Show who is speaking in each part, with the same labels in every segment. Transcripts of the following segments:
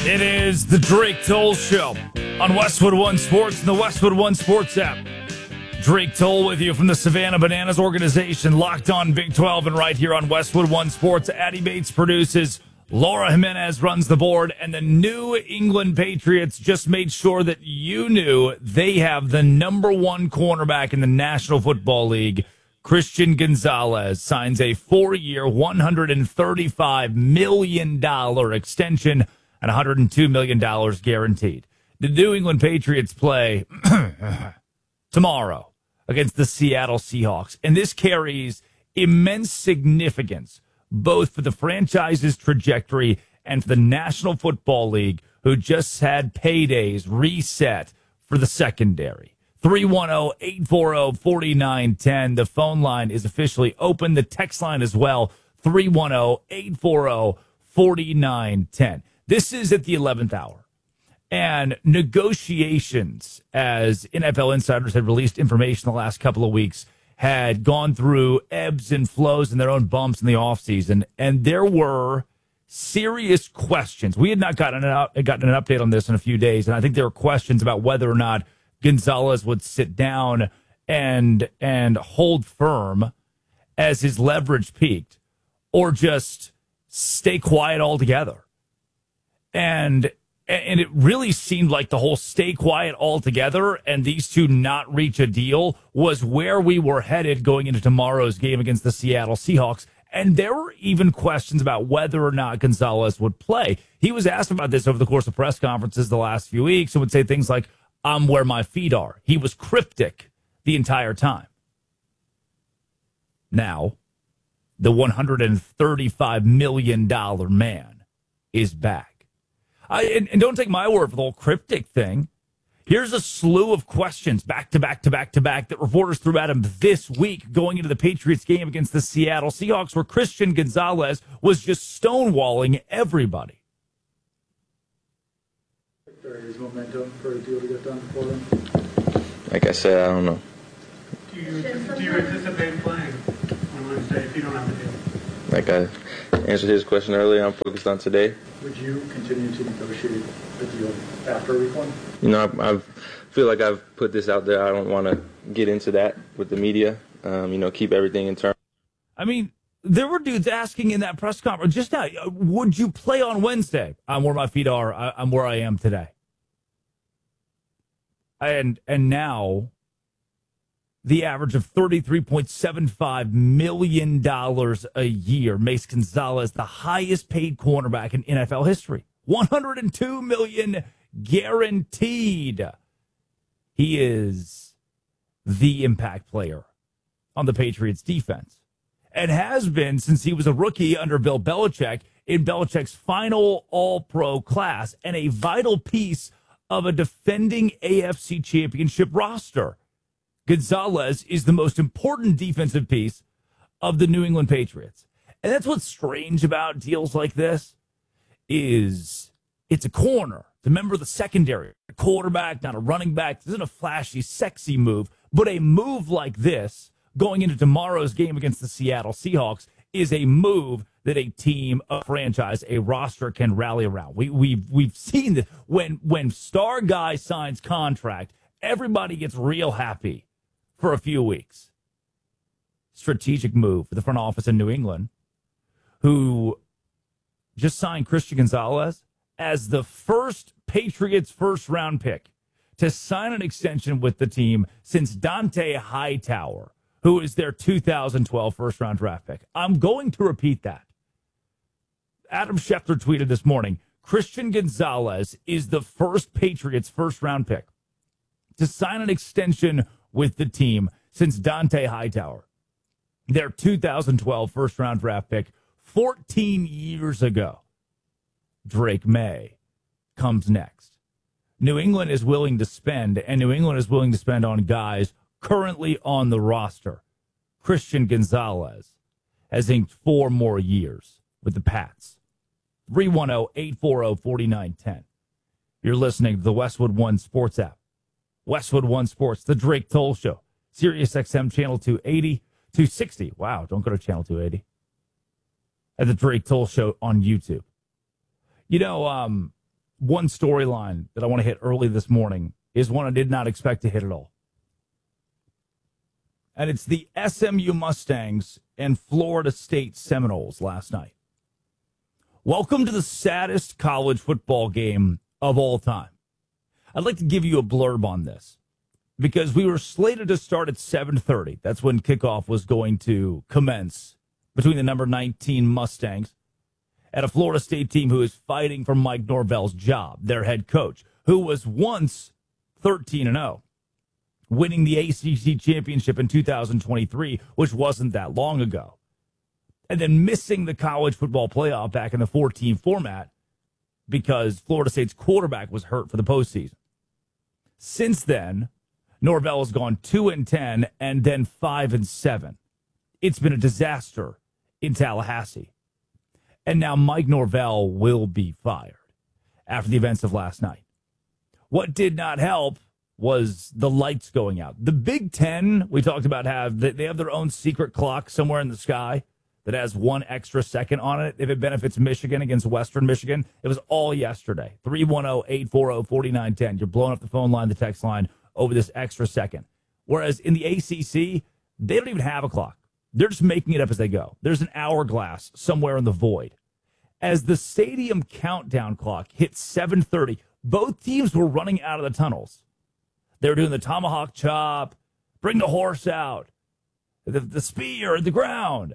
Speaker 1: It is the Drake Toll Show on Westwood One Sports and the Westwood One Sports app. Drake Toll with you from the Savannah Bananas organization, Locked On Big 12, and right here on Westwood One Sports. Addie Bates produces, Laura Jimenez runs the board, and the New England Patriots just made sure that you knew they have the number one cornerback in the National Football League. Christian Gonzalez signs a 4-year, $135 million extension and $102 million guaranteed. The New England Patriots play tomorrow against the Seattle Seahawks, and this carries immense significance both for the franchise's trajectory and for the National Football League, who just had paydays reset for the secondary. 310-840-4910. The phone line is officially open. The text line as well, 310-840-4910. This is at the 11th hour. And negotiations, as NFL insiders had released information the last couple of weeks, had gone through ebbs and flows and their own bumps in the offseason. And there were serious questions. We had not gotten an update on this in a few days. And I think there were questions about whether or not Gonzalez would sit down and hold firm as his leverage peaked, or just stay quiet altogether. And it really seemed like the whole stay quiet altogether and these two not reach a deal was where we were headed going into tomorrow's game against the Seattle Seahawks. And there were even questions about whether or not Gonzalez would play. He was asked about this over the course of press conferences the last few weeks and would say things like, "I'm where my feet are." He was cryptic the entire time. Now, the $135 million man is back. And don't take my word for the whole cryptic thing. Here's a slew of questions back to back that reporters threw at him this week going into the Patriots game against the Seattle Seahawks, where Christian Gonzalez was just stonewalling everybody.
Speaker 2: There is momentum for a deal to get done for them.
Speaker 3: Like I said, I don't know.
Speaker 4: Do you anticipate playing on Wednesday if you don't have a deal?
Speaker 3: Like I answered his question earlier, I'm focused on today.
Speaker 2: Would you continue to negotiate a deal after week one?
Speaker 3: You know, I feel like I've put this out there. I don't want to get into that with the media. Keep everything internal.
Speaker 1: I mean, there were dudes asking in that press conference just now, would you play on Wednesday? I'm where my feet are. I'm where I am today. And now the average of $33.75 million a year makes Gonzalez the highest paid cornerback in NFL history. $102 million guaranteed. He is the impact player on the Patriots defense and has been since he was a rookie under Bill Belichick in Belichick's final All-Pro class and a vital piece of a defending AFC Championship roster. Gonzalez is the most important defensive piece of the New England Patriots. And that's what's strange about deals like this is it's a corner. It's a member of the secondary, a quarterback, not a running back. This isn't a flashy, sexy move, but a move like this going into tomorrow's game against the Seattle Seahawks is a move that a team, a franchise, a roster can rally around. We've seen this when star guy signs contract, everybody gets real happy for a few weeks. Strategic move for the front office in New England, who just signed Christian Gonzalez as the first Patriots first-round pick to sign an extension with the team since Dante Hightower, who is their 2012 first-round draft pick. I'm going to repeat that. Adam Schefter tweeted this morning, Christian Gonzalez is the first Patriots first-round pick to sign an extension with the team since Dante Hightower, their 2012 first-round draft pick 14 years ago. Drake May comes next. New England is willing to spend, and New England is willing to spend on guys currently on the roster. Christian Gonzalez has inked 4 more years with the Pats. 310-840-4910. You're listening to the Westwood One Sports app. Westwood One Sports, the Drake Toll Show. Sirius XM channel 280, 260. Wow, don't go to channel 280. At the Drake Toll Show on YouTube. You know, one storyline that I want to hit early this morning is one I did not expect to hit at all. And it's the SMU Mustangs and Florida State Seminoles last night. Welcome to the saddest college football game of all time. I'd like to give you a blurb on this because we were slated to start at 7:30. That's when kickoff was going to commence between the number 19 Mustangs and a Florida State team who is fighting for Mike Norvell's job, their head coach, who was once 13-0. Winning the ACC championship in 2023, which wasn't that long ago. And then missing the college football playoff back in the 4-team format because Florida State's quarterback was hurt for the postseason. Since then, Norvell has gone 2-10 and then 5-7. It's been a disaster in Tallahassee. And now Mike Norvell will be fired after the events of last night. What did not help was the lights going out. The Big Ten, we talked about, they have their own secret clock somewhere in the sky that has 1 extra second on it. If it benefits Michigan against Western Michigan, it was all yesterday. 310-840-4910. You're blowing up the phone line, the text line over this extra second. Whereas in the ACC, they don't even have a clock. They're just making it up as they go. There's an hourglass somewhere in the void. As the stadium countdown clock hit 7:30, both teams were running out of the tunnels. They were doing the tomahawk chop, bring the horse out, the spear at the ground.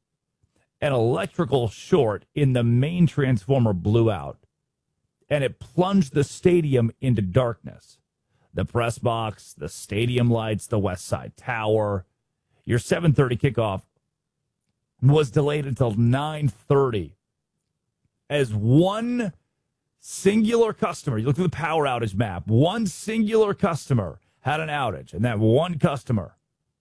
Speaker 1: An electrical short in the main transformer blew out, and it plunged the stadium into darkness. The press box, the stadium lights, the West Side Tower. Your 7:30 kickoff was delayed until 9:30 as one singular customer, you look at the power outage map, one singular customer had an outage, and that one customer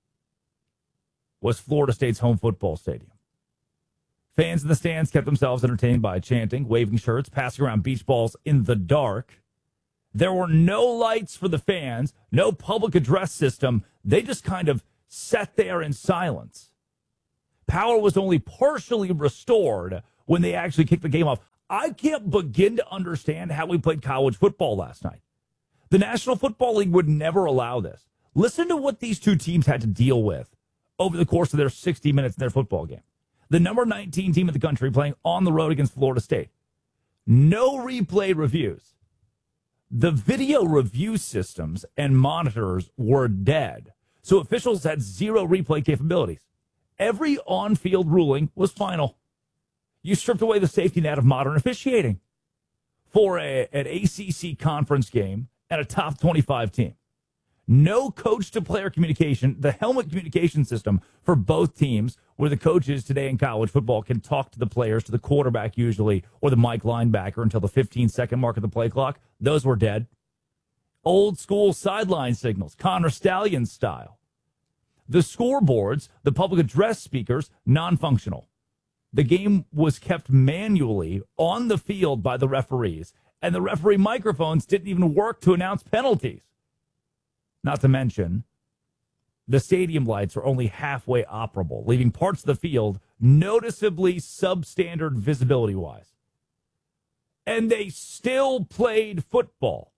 Speaker 1: was Florida State's home football stadium. Fans in the stands kept themselves entertained by chanting, waving shirts, passing around beach balls in the dark. There were no lights for the fans, no public address system. They just kind of sat there in silence. Power was only partially restored when they actually kicked the game off. I can't begin to understand how we played college football last night. The National Football League would never allow this. Listen to what these two teams had to deal with over the course of their 60 minutes in their football game. The number 19 team in the country playing on the road against Florida State. No replay reviews. The video review systems and monitors were dead, so officials had zero replay capabilities. Every on-field ruling was final. You stripped away the safety net of modern officiating for an ACC conference game and a top 25 team. No coach-to-player communication, the helmet communication system for both teams, where the coaches today in college football can talk to the players, to the quarterback usually, or the Mike linebacker until the 15-second mark of the play clock. Those were dead. Old-school sideline signals, Connor Stallion style. The scoreboards, the public address speakers, non-functional. The game was kept manually on the field by the referees, and the referee microphones didn't even work to announce penalties. Not to mention, the stadium lights are only halfway operable, leaving parts of the field noticeably substandard visibility-wise. And they still played football.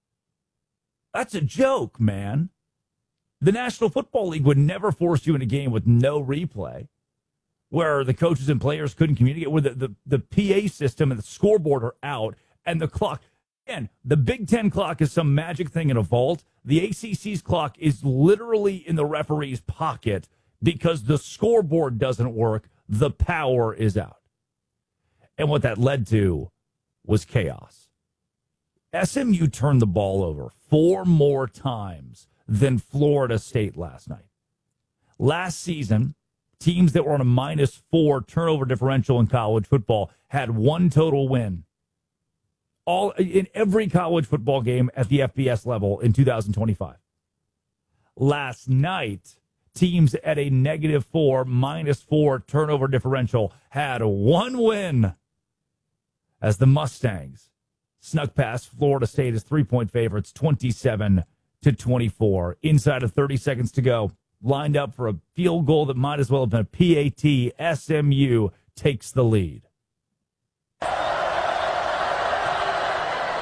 Speaker 1: That's a joke, man. The National Football League would never force you in a game with no replay, where the coaches and players couldn't communicate, where the PA system and the scoreboard are out, and the clock. Again, the Big Ten clock is some magic thing in a vault. The ACC's clock is literally in the referee's pocket because the scoreboard doesn't work. The power is out. And what that led to was chaos. SMU turned the ball over 4 more times than Florida State last night. Last season, teams that were on a -4 turnover differential in college football had 1 total win. All in every college football game at the FBS level in 2025. Last night, teams at a -4, -4 turnover differential had 1 win as the Mustangs snuck past Florida State as 3-point favorites, 27-24. Inside of 30 seconds to go, lined up for a field goal that might as well have been a PAT. SMU takes the lead.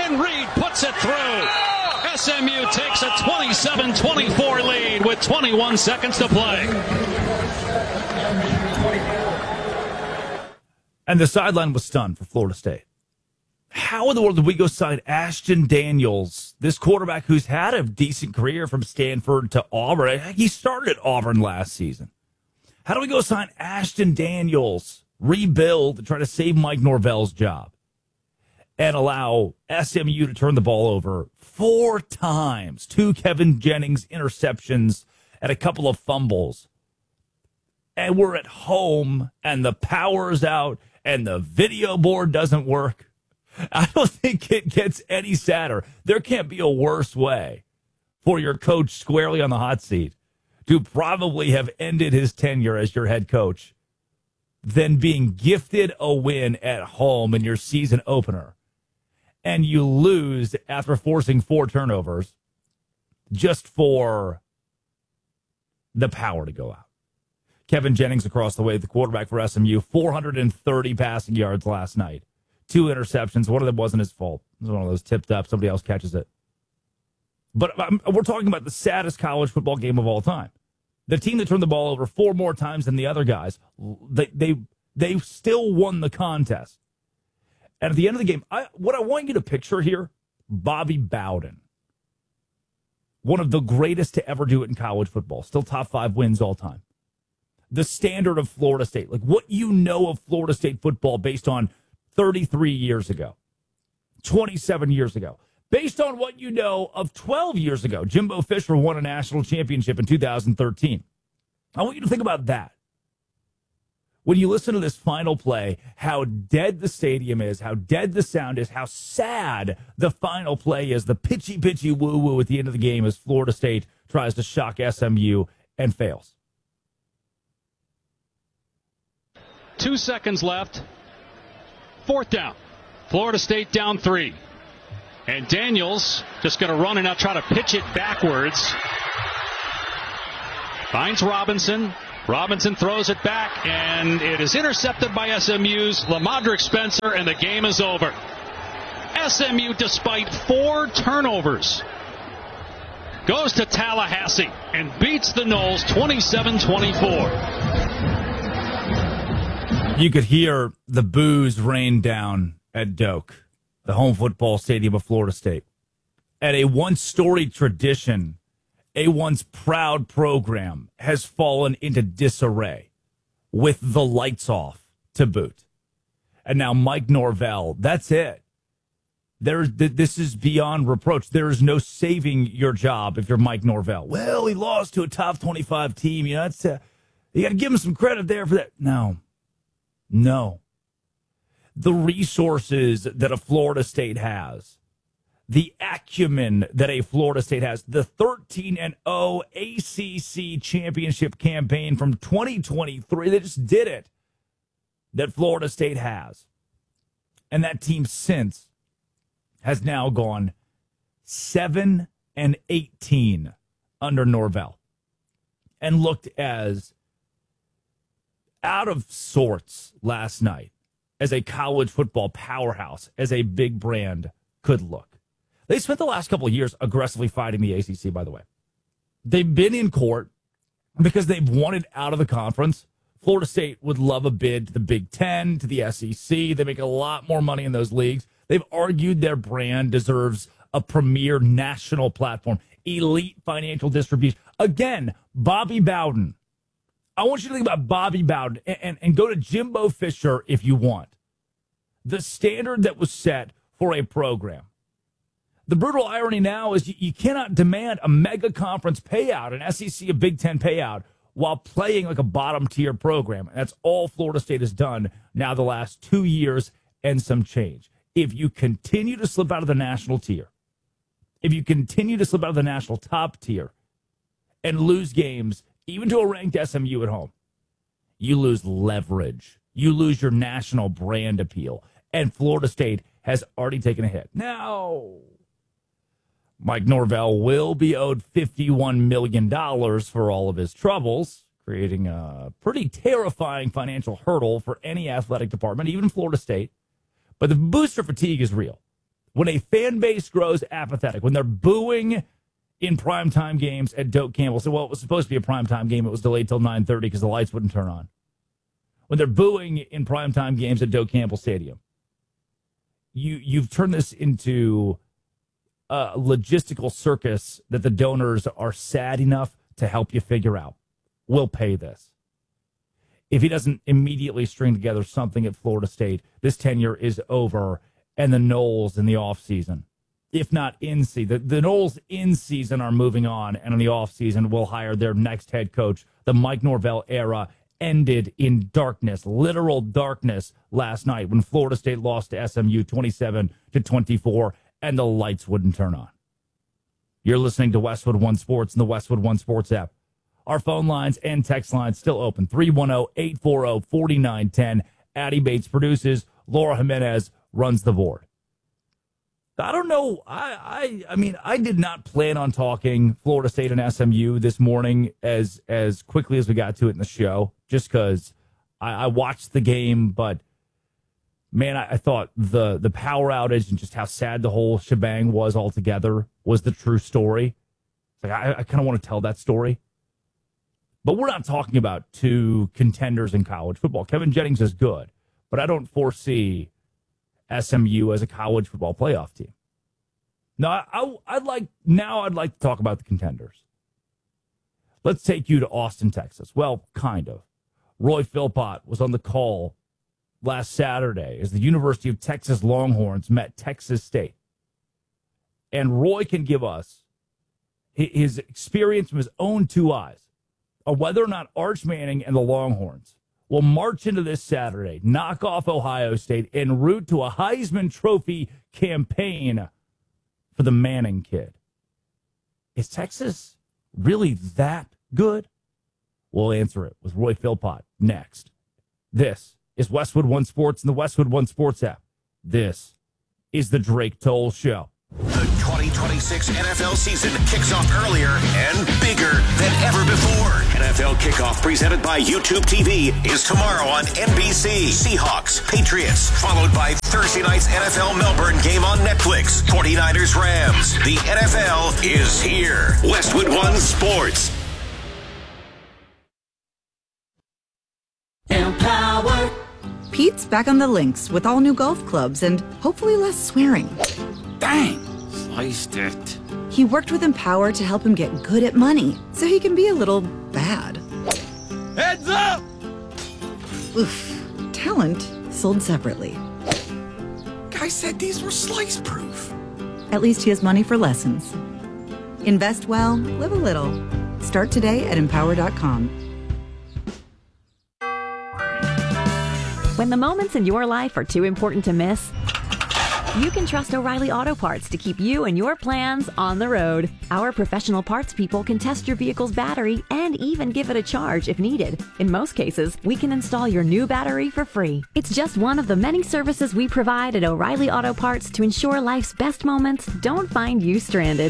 Speaker 5: and Reed puts it through. SMU takes a 27-24 lead with 21 seconds to play.
Speaker 1: And the sideline was stunned for Florida State. How in the world did we go sign Ashton Daniels, this quarterback who's had a decent career from Stanford to Auburn? He started at Auburn last season. How do we go sign Ashton Daniels, rebuild, and try to save Mike Norvell's job, and allow SMU to turn the ball over 4 times, 2 Kevin Jennings interceptions and a couple of fumbles? And we're at home, and the power's out, and the video board doesn't work. I don't think it gets any sadder. There can't be a worse way for your coach squarely on the hot seat to probably have ended his tenure as your head coach than being gifted a win at home in your season opener, and you lose after forcing 4 turnovers just for the power to go out. Kevin Jennings across the way, the quarterback for SMU, 430 passing yards last night. 2 interceptions. One of them wasn't his fault. It was one of those tipped up. Somebody else catches it. But we're talking about the saddest college football game of all time. The team that turned the ball over 4 more times than the other guys, they still won the contest. And at the end of the game, what I want you to picture here, Bobby Bowden, one of the greatest to ever do it in college football, still top 5 wins all time. The standard of Florida State, like what you know of Florida State football based on 33 years ago, 27 years ago, based on what you know of 12 years ago. Jimbo Fisher won a national championship in 2013. I want you to think about that. When you listen to this final play, how dead the stadium is, how dead the sound is, how sad the final play is, the pitchy woo-woo at the end of the game as Florida State tries to shock SMU and fails.
Speaker 5: 2 seconds left. 4th down. Florida State down 3. And Daniels just going to run and now try to pitch it backwards. Finds Robinson. Robinson throws it back, and it is intercepted by SMU's Lamadrick Spencer, and the game is over. SMU, despite 4 turnovers, goes to Tallahassee and beats the Noles 27-24.
Speaker 1: You could hear the boos rain down at Doak, the home football stadium of Florida State. At a once storied tradition, a once proud program has fallen into disarray with the lights off to boot. And now Mike Norvell, that's it. This is beyond reproach. There is no saving your job if you're Mike Norvell. Well, he lost to a top 25 team. You know, you got to give him some credit there for that. No. The resources that a Florida State has, the acumen that a Florida State has, the 13-0 ACC championship campaign from 2023, they just did it, that Florida State has. And that team since has now gone 7-18 under Norvell and looked as out of sorts last night as a college football powerhouse, as a big brand could look. They spent the last couple of years aggressively fighting the ACC, by the way. They've been in court because they've wanted out of the conference. Florida State would love a bid to the Big Ten, to the SEC. They make a lot more money in those leagues. They've argued their brand deserves a premier national platform, elite financial distribution. Again, Bobby Bowden. I want you to think about Bobby Bowden and go to Jimbo Fisher if you want. The standard that was set for a program. The brutal irony now is you cannot demand a mega conference payout, an SEC, a Big Ten payout, while playing like a bottom-tier program. And that's all Florida State has done now the last 2 years and some change. If you continue to slip out of the national tier, if you continue to slip out of the national top tier and lose games, even to a ranked SMU at home, you lose leverage. You lose your national brand appeal. And Florida State has already taken a hit. Now, Mike Norvell will be owed $51 million for all of his troubles, creating a pretty terrifying financial hurdle for any athletic department, even Florida State. But the booster fatigue is real. When a fan base grows apathetic, when they're booing in primetime games at Doak Campbell, so well, it was supposed to be a primetime game. It was delayed till 9:30 because the lights wouldn't turn on. When they're booing in primetime games at Doak Campbell Stadium, you've turned this into a logistical circus that the donors are sad enough to help you figure out. We'll pay this. If he doesn't immediately string together something at Florida State, this tenure is over, and the Noles in the offseason, if not in season, the Noles in season are moving on, and in the offseason will hire their next head coach. The Mike Norvell era ended in darkness, literal darkness, last night when Florida State lost to SMU 27-24, and the lights wouldn't turn on. You're listening to Westwood One Sports and the Westwood One Sports app. Our phone lines and text lines still open. 310-840-4910. Addie Bates produces. Laura Jimenez runs the board. I don't know. I mean, I did not plan on talking Florida State and SMU this morning as quickly as we got to it in the show, just because I watched the game, but man, I thought the power outage and just how sad the whole shebang was altogether was the true story. Like I kind of want to tell that story. But we're not talking about two contenders in college football. Kevin Jennings is good, but I don't foresee SMU as a college football playoff team. Now, I'd like to talk about the contenders. Let's take you to Austin, Texas. Well, kind of. Roy Philpott was on the call last Saturday as the University of Texas Longhorns met Texas State. And Roy can give us his experience from his own two eyes of whether or not Arch Manning and the Longhorns will march into this Saturday, knock off Ohio State, en route to a Heisman Trophy campaign for the Manning kid. Is Texas really that good? We'll answer it with Roy Philpott next. This is Westwood One Sports and the Westwood One Sports app. This is the Drake Toll Show.
Speaker 6: The 2026 NFL season kicks off earlier and bigger than ever before. NFL Kickoff presented by YouTube TV is tomorrow on NBC. Seahawks, Patriots, followed by Thursday night's NFL Melbourne game on Netflix. 49ers, Rams. The NFL is here. Westwood One Sports.
Speaker 7: Empower.
Speaker 8: Pete's back on the links with all new golf clubs and hopefully less swearing.
Speaker 7: Dang, sliced it.
Speaker 8: He worked with Empower to help him get good at money so he can be a little bad.
Speaker 7: Heads up!
Speaker 8: Oof. Talent sold separately.
Speaker 7: Guy said these were slice proof.
Speaker 8: At least he has money for lessons. Invest well, live a little. Start today at empower.com.
Speaker 9: When the moments in your life are too important to miss, you can trust O'Reilly Auto Parts to keep you and your plans on the road. Our professional parts people can test your vehicle's battery and even give it a charge if needed. In most cases, we can install your new battery for free. It's just one of the many services we provide at O'Reilly Auto Parts to ensure life's best moments don't find you stranded.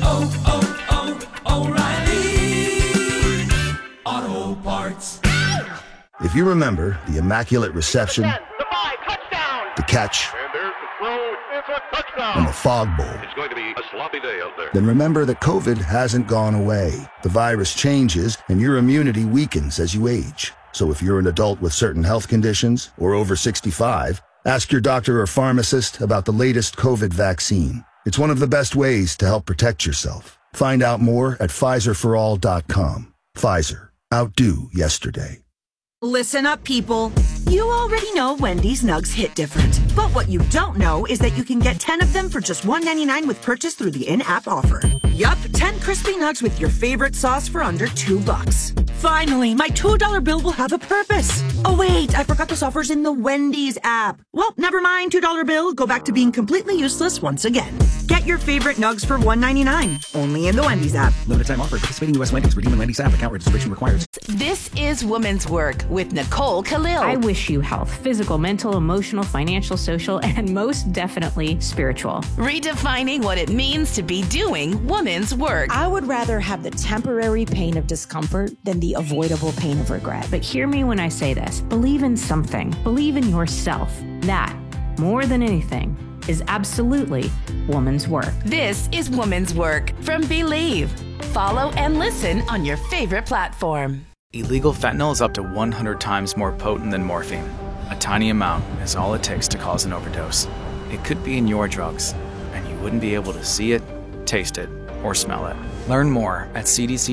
Speaker 7: O'Reilly Auto Parts.
Speaker 10: If you remember the Immaculate Reception, the catch, and the fog bowl,
Speaker 11: it's going to be a sloppy day out there.
Speaker 10: then remember that COVID hasn't gone away. The virus changes and your immunity weakens as you age. So if you're an adult with certain health conditions or over 65, ask your doctor or pharmacist about the latest COVID vaccine. It's one of the best ways to help protect yourself. Find out more at PfizerForAll.com. Pfizer. Outdo yesterday.
Speaker 12: Listen up, people. You already know Wendy's nugs hit different. But what you don't know is that you can get 10 of them for just $1.99 with purchase through the in-app offer. Yup, 10 crispy nugs with your favorite sauce for under $2. Finally, my $2 bill will have a purpose. Oh wait, I forgot this offer's in the Wendy's app. Well, never mind, $2 bill. Go back to being completely useless once again. Get your favorite nugs for $1.99. Only in the Wendy's app.
Speaker 13: Limited time offer. Participating U.S. Wendy's. Redeem in Wendy's app. Account registration required.
Speaker 14: This is Women's Work with Nicole Khalil.
Speaker 15: I wish you health, physical, mental, emotional, financial, social, and most definitely spiritual.
Speaker 14: Redefining what it means to be doing women's work.
Speaker 16: I would rather have the temporary pain of discomfort than the avoidable pain of regret.
Speaker 15: But hear me when I say this. Believe in something. Believe in yourself. That, more than anything, is absolutely woman's work.
Speaker 14: This is Woman's Work from Believe. Follow and listen on your favorite platform.
Speaker 13: Illegal fentanyl is up to 100 times more potent than morphine. A tiny amount is all it takes to cause an overdose. It could be in your drugs, and you wouldn't be able to see it, taste it, or smell it. Learn more at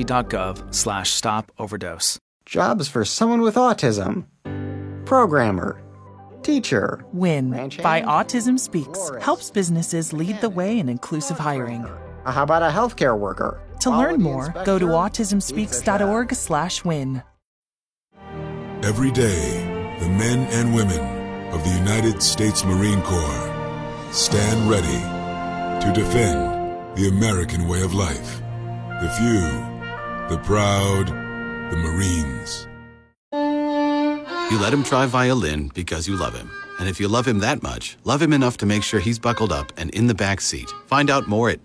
Speaker 13: cdc.gov/stop-overdose.
Speaker 17: Jobs for someone with autism. Programmer. Teacher.
Speaker 18: WIN by Autism Speaks helps businesses lead the way in inclusive hiring.
Speaker 17: How about a healthcare worker?
Speaker 18: To learn more, go to autismspeaks.org/win.
Speaker 19: Every day, the men and women of the United States Marine Corps stand ready to defend the American way of life. The few, the proud, the Marines.
Speaker 20: You let him try violin because you love him. And if you love him that much, love him enough to make sure he's buckled up and in the back seat. Find out more at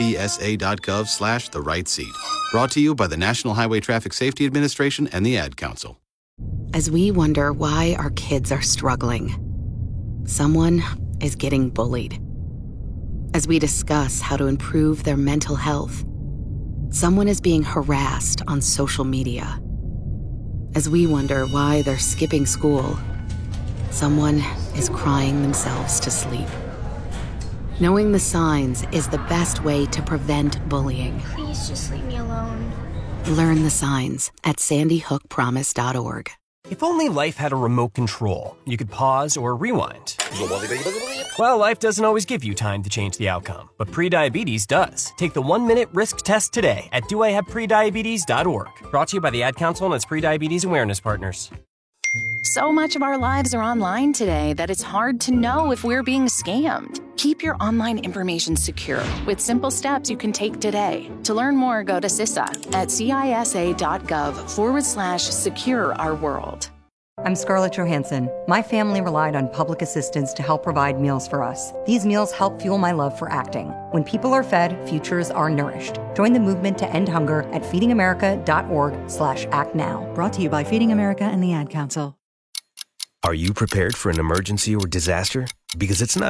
Speaker 20: nhtsa.gov/the-right-seat. Brought to you by the National Highway Traffic Safety Administration and the Ad Council.
Speaker 21: As we wonder why our kids are struggling, someone is getting bullied. As we discuss how to improve their mental health, someone is being harassed on social media. As we wonder why they're skipping school, someone is crying themselves to sleep. Knowing the signs is the best way to prevent bullying.
Speaker 22: Please just leave me alone.
Speaker 21: Learn the signs at sandyhookpromise.org.
Speaker 23: If only life had a remote control, you could pause or rewind. Well, life doesn't always give you time to change the outcome, but prediabetes does. Take the 1-minute risk test today at doihaveprediabetes.org. Brought to you by the Ad Council and its prediabetes awareness partners.
Speaker 24: So much of our lives are online today that it's hard to know if we're being scammed. Keep your online information secure with simple steps you can take today. To learn more, go to CISA at cisa.gov/secure our world.
Speaker 25: I'm Scarlett Johansson. My family relied on public assistance to help provide meals for us. These meals help fuel my love for acting. When people are fed, futures are nourished. Join the movement to end hunger at feedingamerica.org/actnow. Brought to you by Feeding America and the Ad Council.
Speaker 26: Are you prepared for an emergency or disaster? Because it's not